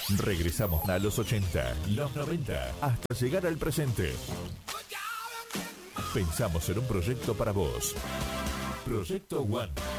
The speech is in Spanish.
Regresamos a los 80, los 90, hasta llegar al presente. Pensamos en un proyecto para vos. Proyecto One.